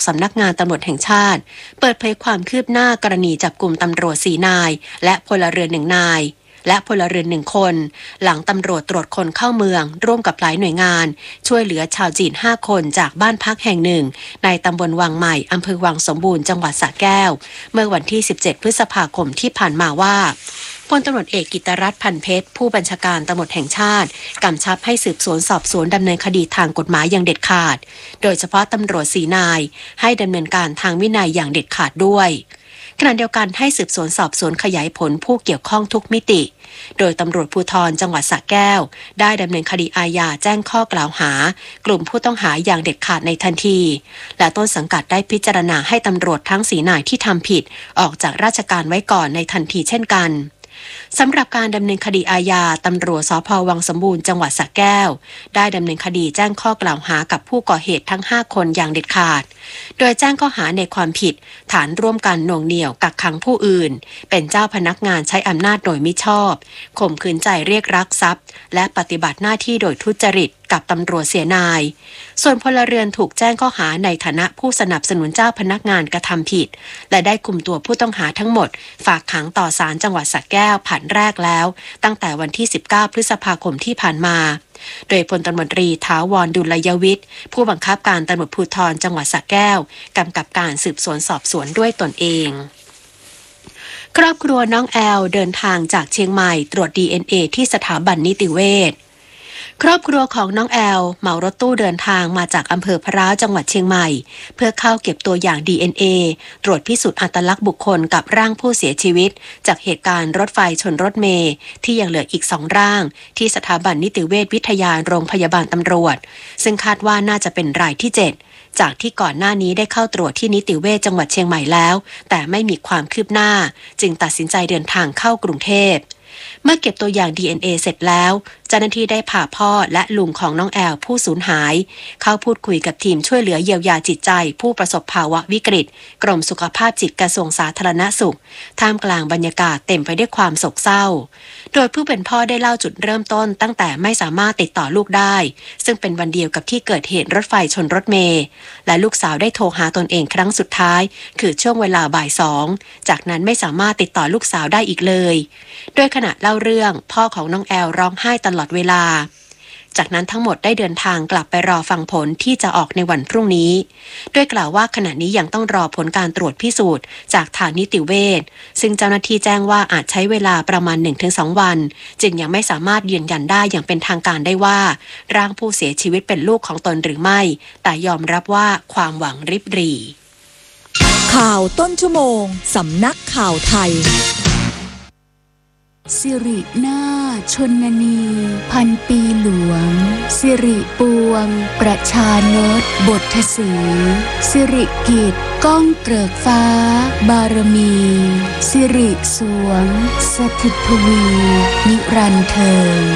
สำนักงานตำรวจแห่งชาติเปิดเผยความคืบหน้ากรณีจับกุมตำรวจ4 นายและพลเรือน1 นายและพลเรือน1 คนหลังตำรวจตรวจคนเข้าเมืองร่วมกับหลายหน่วยงานช่วยเหลือชาวจีน5 คนจากบ้านพักแห่งหนึ่งในตำบลวังใหม่อำเภอวังสมบูรณ์จังหวัดสระแก้วเมื่อวันที่17 พฤษภาคมที่ผ่านมาว่าพลตำรวจเอกกิตติรัตน์ พันเพชรผู้บัญชาการตำรวจแห่งชาติกำชับให้สืบสวนสอบสวนดำเนินคดีทางกฎหมายอย่างเด็ดขาดโดยเฉพาะตำรวจ4 นายให้ดำเนินการทางวินัยอย่างเด็ดขาดด้วยขณะเดียวกันให้สืบสวนสอบสวนขยายผลผู้เกี่ยวข้องทุกมิติโดยตำรวจภูธรจังหวัดสระแก้วได้ดำเนินคดีอาญาแจ้งข้อกล่าวหากลุ่มผู้ต้องหาอย่างเด็ดขาดในทันทีและต้นสังกัดได้พิจารณาให้ตำรวจทั้ง4 นายที่ทำผิดออกจากราชการไว้ก่อนในทันทีเช่นกันสำหรับการดำเนินคดีอาญาตำรวจสภ.วังสมบูรณ์จังหวัดสระแก้วได้ดำเนินคดีแจ้งข้อกล่าวหากับผู้ก่อเหตุทั้ง5 คนอย่างเด็ดขาดโดยแจ้งข้อหาในความผิดฐานร่วมกันหน่วงเหนี่ยวกักขังผู้อื่นเป็นเจ้าพนักงานใช้อำนาจโดยมิชอบข่มขืนใจเรียกลักทรัพย์และปฏิบัติหน้าที่โดยทุจริตกับตำรวจเสียนายส่วนพลเรือนถูกแจ้งข้อหาในฐานะผู้สนับสนุนเจ้าพนักงานกระทำผิดและได้คุมตัวผู้ต้องหาทั้งหมดฝากขังต่อศาลจังหวัดสระแก้วผลัดแรกแล้วตั้งแต่วันที่19 พฤษภาคมที่ผ่านมาโดยพลตำรวจตรีถาวร ดุลยวิทย์ผู้บังคับการตำรวจภูธรจังหวัดสระแก้วกำกับการสืบสวนสอบสวนด้วยตนเองครอบครัวน้องแอลเดินทางจากเชียงใหม่ตรวจ DNA ที่สถาบันนิติเวชครอบครัวของน้องแอลเหมารถตู้เดินทางมาจากอำเภอพร้าวจังหวัดเชียงใหม่เพื่อเข้าเก็บตัวอย่าง DNA ตรวจพิสูจน์อัตลักษณ์บุคคลกับร่างผู้เสียชีวิตจากเหตุการณ์รถไฟชนรถเมล์ที่ยังเหลืออีก2 ร่างที่สถาบันนิติเวชวิทยาโรงพยาบาลตำรวจซึ่งคาดว่าน่าจะเป็นรายที่7จากที่ก่อนหน้านี้ได้เข้าตรวจที่นิติเวชจังหวัดเชียงใหม่แล้วแต่ไม่มีความคืบหน้าจึงตัดสินใจเดินทางเข้ากรุงเทพเมื่อเก็บตัวอย่าง DNA เสร็จแล้วเจ้าหน้าที่ได้พาพ่อและลุงของน้องแอลผู้สูญหายเข้าพูดคุยกับทีมช่วยเหลือเยียวยาจิตใจผู้ประสบภาวะวิกฤตกรมสุขภาพจิตกระทรวงสาธารณสุขท่ามกลางบรรยากาศเต็มไปด้วยความโศกเศร้าโดยผู้เป็นพ่อได้เล่าจุดเริ่มต้นตั้งแต่ไม่สามารถติดต่อลูกได้ซึ่งเป็นวันเดียวกับที่เกิดเหตุรถไฟชนรถเมล์และลูกสาวได้โทรหาตนเองครั้งสุดท้ายคือช่วงเวลาบ่าย 2จากนั้นไม่สามารถติดต่อลูกสาวได้อีกเลยโดยขณะเล่าเรื่องพ่อของน้องแอลร้องไห้ตลอดเวลาจากนั้นทั้งหมดได้เดินทางกลับไปรอฟังผลที่จะออกในวันพรุ่งนี้โดยกล่าวว่าขณะนี้ยังต้องรอผลการตรวจพิสูจน์จากทางนิติเวชซึ่งเจ้าหน้าที่แจ้งว่าอาจใช้เวลาประมาณ 1-2 วันจึงยังไม่สามารถยืนยันได้อย่างเป็นทางการได้ว่าร่างผู้เสียชีวิตเป็นลูกของตนหรือไม่แต่ยอมรับว่าความหวังริบหรี่ข่าวต้นชั่วโมงสำนักข่าวไทยสิรินาถชนนีพันปีหลวงสิริปวงประชานตบทสีสิริกิจก้องเกริกฟ้าบารมีสิริสวงสถิตทวีนิรันดร์เทิง